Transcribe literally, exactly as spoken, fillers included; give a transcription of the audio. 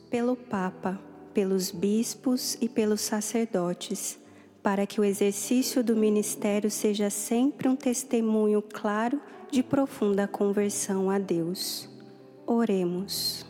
pelo Papa, pelos bispos e pelos sacerdotes, para que o exercício do ministério seja sempre um testemunho claro de profunda conversão a Deus. Oremos.